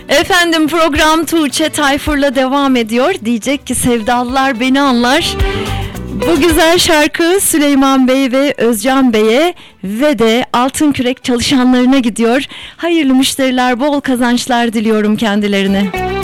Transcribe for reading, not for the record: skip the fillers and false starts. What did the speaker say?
Efendim program Tuğçe Tayfur'la devam ediyor. Diyecek ki sevdalılar beni anlar. Bu güzel şarkı Süleyman Bey ve Özcan Bey'e ve de Altın Kürek çalışanlarına gidiyor. Hayırlı müşteriler, bol kazançlar diliyorum kendilerine.